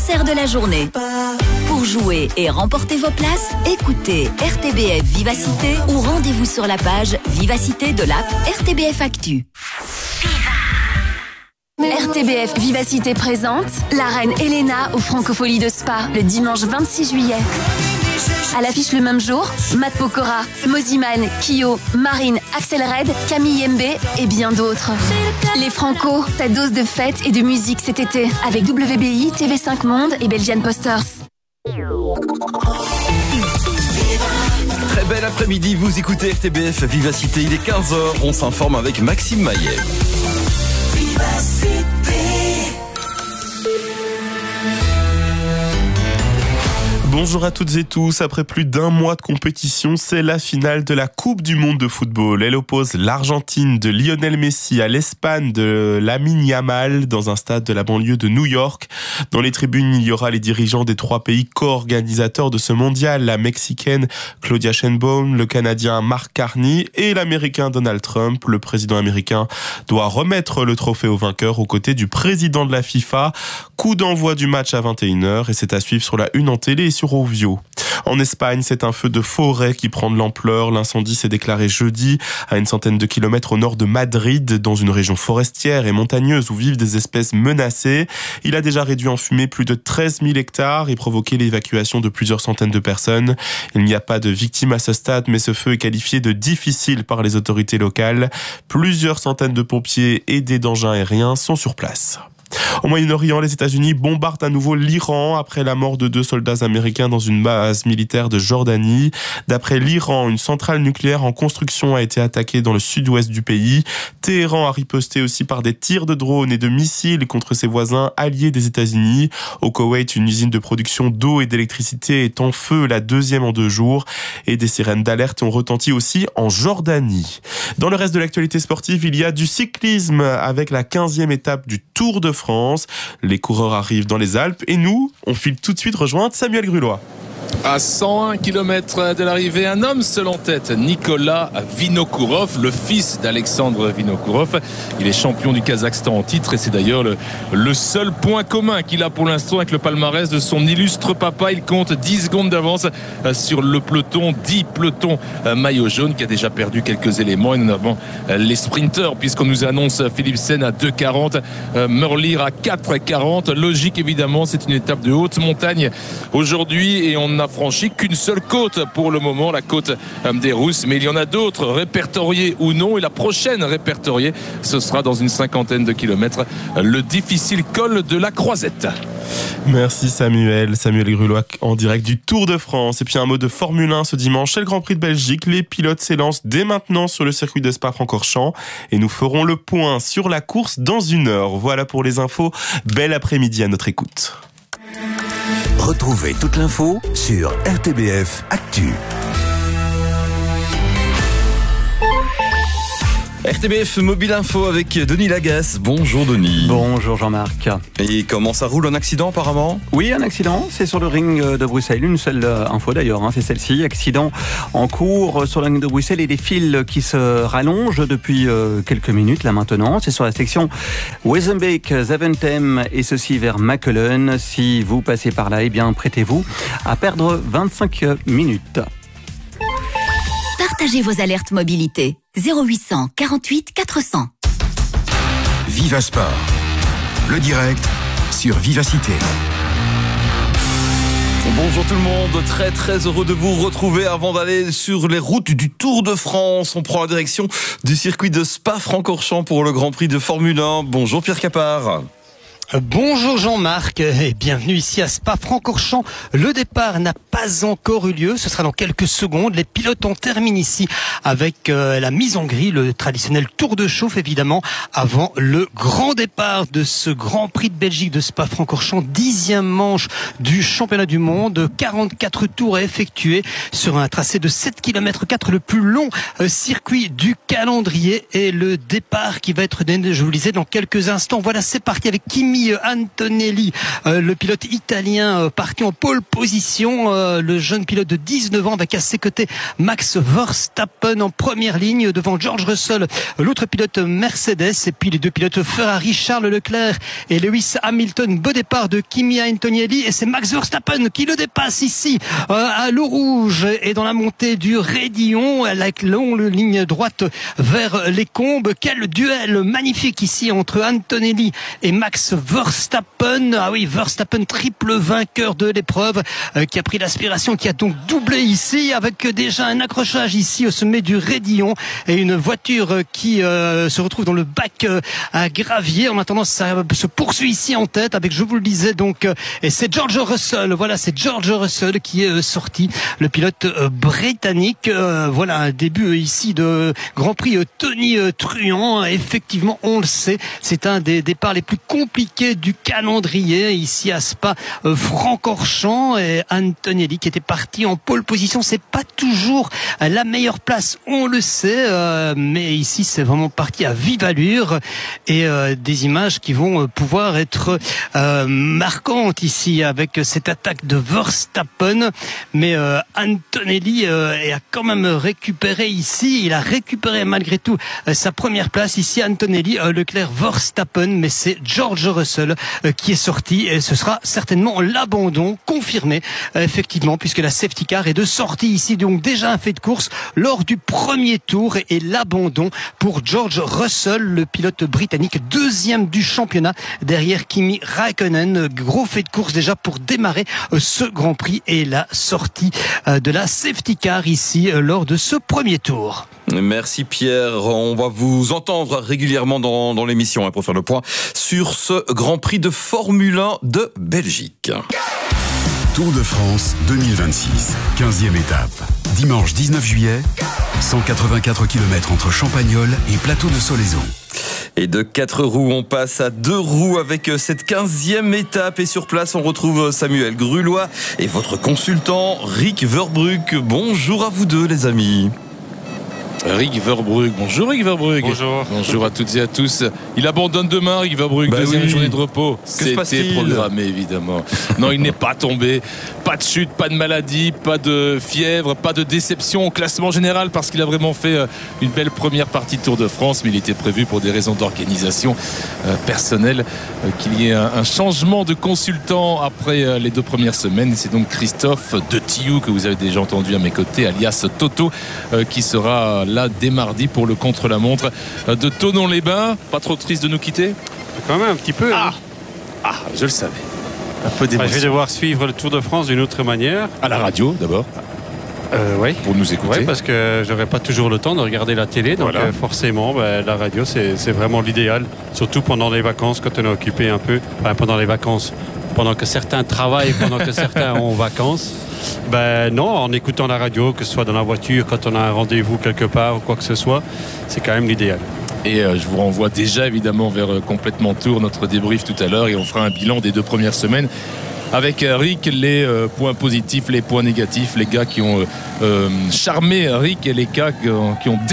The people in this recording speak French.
concert de la journée. Pour jouer et remporter vos places, écoutez RTBF Vivacité ou rendez-vous sur la page Vivacité de l'app RTBF Actu. RTBF Vivacité présente la reine Elena aux Francopholies de Spa le dimanche 26 juillet. À l'affiche le même jour, Matt Pokora, Moziman, Kyo, Marine, Axel Red, Camille Mb et bien d'autres. Les Franco, ta dose de fête et de musique cet été avec WBI, TV5 Monde et Belgian Posters. Très bel après-midi, vous écoutez RTBF Vivacité, il est 15h, on s'informe avec Maxime Maillet. Bonjour à toutes et tous, après plus d'un mois de compétition, c'est la finale de la Coupe du Monde de football. Elle oppose l'Argentine de Lionel Messi à l'Espagne de Lamine Yamal dans un stade de la banlieue de New York. Dans les tribunes, il y aura les dirigeants des 3 pays co-organisateurs de ce mondial, la Mexicaine Claudia Sheinbaum, le Canadien Mark Carney et l'Américain Donald Trump. Le président américain doit remettre le trophée au vainqueur aux côtés du président de la FIFA. Coup d'envoi du match à 21h et c'est à suivre sur la une en télé et sur Ovio. En Espagne, c'est un feu de forêt qui prend de l'ampleur. L'incendie s'est déclaré jeudi à une centaine de kilomètres au nord de Madrid, dans une région forestière et montagneuse où vivent des espèces menacées. Il a déjà réduit en fumée plus de 13 000 hectares et provoqué l'évacuation de plusieurs centaines de personnes. Il n'y a pas de victimes à ce stade, mais ce feu est qualifié de difficile par les autorités locales. Plusieurs centaines de pompiers et d'engins aériens sont sur place. Au Moyen-Orient, les États-Unis bombardent à nouveau l'Iran après la mort de 2 soldats américains dans une base militaire de Jordanie. D'après l'Iran, une centrale nucléaire en construction a été attaquée dans le sud-ouest du pays. Téhéran a riposté aussi par des tirs de drones et de missiles contre ses voisins alliés des États-Unis. Au Koweït, une usine de production d'eau et d'électricité est en feu, la 2e en 2 jours. Et des sirènes d'alerte ont retenti aussi en Jordanie. Dans le reste de l'actualité sportive, il y a du cyclisme avec la 15e étape du Tour de France. Les coureurs arrivent dans les Alpes et nous, on file tout de suite rejoindre Samuel Grulois. À 101 km de l'arrivée, un homme seul en tête, Nicolas Vinokourov, le fils d'Alexandre Vinokourov. Il est champion du Kazakhstan en titre et c'est d'ailleurs le seul point commun qu'il a pour l'instant avec le palmarès de son illustre papa. Il compte 10 secondes d'avance sur le peloton, 10 pelotons maillot jaune qui a déjà perdu quelques éléments. Et nous avons les sprinteurs puisqu'on nous annonce Philipsen à 2,40, Merlier à 4,40. Logique évidemment, c'est une étape de haute montagne aujourd'hui et on n'a franchi qu'une seule côte pour le moment, la côte des Rousses, mais il y en a d'autres répertoriées ou non, et la prochaine répertoriée ce sera dans une 50aine de kilomètres, le difficile col de la Croisette. Merci Samuel Grulois en direct du Tour de France. Et puis un mot de Formule 1 ce dimanche, c'est le Grand Prix de Belgique. Les pilotes s'élancent dès maintenant sur le circuit de Spa-Francorchamps et nous ferons le point sur la course dans 1 heure. Voilà pour les infos, bel après-midi à notre écoute. Retrouvez toute l'info sur RTBF Actu. RTBF Mobile Info avec Denis Lagasse. Bonjour Denis. Bonjour Jean-Marc. Et comment ça roule, un accident apparemment ? Oui, un accident, c'est sur le ring de Bruxelles. Une seule info d'ailleurs, c'est celle-ci. Accident en cours sur le ring de Bruxelles et des fils qui se rallongent depuis quelques minutes là maintenant. C'est sur la section Wezenbeek-Zaventem et ceci vers Machelen. Si vous passez par là, eh bien prêtez-vous à perdre 25 minutes. Partagez vos alertes mobilité. 0800 48 400. Viva Sport, le direct sur Vivacité. Bonjour tout le monde, très heureux de vous retrouver avant d'aller sur les routes du Tour de France. On prend la direction du circuit de Spa-Francorchamps pour le Grand Prix de Formule 1. Bonjour Pierre Capard. Bonjour Jean-Marc et bienvenue ici à Spa-Francorchamps. Le départ n'a pas encore eu lieu, ce sera dans quelques secondes. Les pilotes ont terminé ici avec la mise en grille, le traditionnel tour de chauffe évidemment, avant le grand départ de ce Grand Prix de Belgique de Spa-Francorchamps, 10e manche du championnat du monde. 44 tours à effectuer sur un tracé de 7 km 4, le plus long circuit du calendrier, et le départ qui va être donné, je vous le disais, dans quelques instants. Voilà, c'est parti avec Kimi Kimi Antonelli, le pilote italien parti en pole position, le jeune pilote de 19 ans avec à ses côtés Max Verstappen en première ligne devant George Russell, l'autre pilote Mercedes, et puis les deux pilotes Ferrari, Charles Leclerc et Lewis Hamilton. Beau départ de Kimi Antonelli et c'est Max Verstappen qui le dépasse ici à l'eau rouge et dans la montée du Raidillon, la longue ligne droite vers les Combes. Quel duel magnifique ici entre Antonelli et Max Verstappen. Ah oui, Verstappen triple vainqueur de l'épreuve qui a pris l'aspiration, qui a donc doublé ici avec déjà un accrochage ici au sommet du Raidillon et une voiture qui se retrouve dans le bac à gravier. En attendant, ça se poursuit ici en tête avec, je vous le disais donc, et c'est George Russell. Voilà, c'est George Russell qui est sorti, le pilote britannique. Voilà un début ici de Grand Prix Tony Truant. Effectivement, on le sait, c'est un des départs les plus compliqués du calendrier ici à Spa-Francorchamps. Et Antonelli qui était parti en pole position, c'est pas toujours la meilleure place, on le sait, mais ici c'est vraiment parti à vive allure et des images qui vont pouvoir être marquantes ici avec cette attaque de Verstappen. Mais Antonelli a quand même récupéré ici, il a récupéré malgré tout sa première place ici. Antonelli, Leclerc, Verstappen, mais c'est George Russell qui est sorti et ce sera certainement l'abandon confirmé effectivement, puisque la safety car est de sortie ici, donc déjà un fait de course lors du premier tour et l'abandon pour George Russell, le pilote britannique, deuxième du championnat derrière Kimi Räikkönen. Gros fait de course déjà pour démarrer ce Grand Prix et la sortie de la safety car ici lors de ce premier tour. Merci Pierre, on va vous entendre régulièrement dans l'émission pour faire le point sur ce Grand Prix de Formule 1 de Belgique. Tour de France 2026, 15e étape. Dimanche 19 juillet, 184 km entre Champagnole et Plateau de Solaizon. Et de 4 roues, on passe à 2 roues avec cette 15e étape. Et sur place, on retrouve Samuel Grulois et votre consultant Rick Verbrugge. Bonjour à vous deux les amis. Rick Verbrugge. Bonjour Rick Verbrugge. Bonjour. Bonjour à toutes et à tous. Il abandonne demain Rick Verbrugge, deuxième journée de repos. C'était programmé évidemment. Non, il n'est pas tombé. Pas de chute, pas de maladie, pas de fièvre, pas de déception au classement général parce qu'il a vraiment fait une belle première partie de Tour de France, mais il était prévu pour des raisons d'organisation personnelle qu'il y ait un changement de consultant après les 2 premières semaines. C'est donc Christophe de Tillou que vous avez déjà entendu à mes côtés, alias Toto, qui sera là dès mardi pour le contre-la-montre de Thonon-les-Bains. Pas trop triste de nous quitter? Quand même un petit peu. Je le savais. Un peu d'émotion. Je vais devoir suivre le Tour de France d'une autre manière. À la radio d'abord. Oui. Pour nous écouter. Oui, parce que j'aurai pas toujours le temps de regarder la télé. Donc voilà. Forcément, la radio, c'est vraiment l'idéal. Surtout pendant les vacances, quand on est occupé un peu. Enfin, pendant les vacances. Pendant que certains travaillent, pendant que certains ont vacances. Non, en écoutant la radio, que ce soit dans la voiture, quand on a un rendez-vous quelque part ou quoi que ce soit, c'est quand même l'idéal. Et je vous renvoie déjà évidemment vers Complètement Tour, notre débrief tout à l'heure, et on fera un bilan des 2 premières semaines avec Rick, les points positifs, les points négatifs, les gars qui ont charmé Rick et les gars qui ont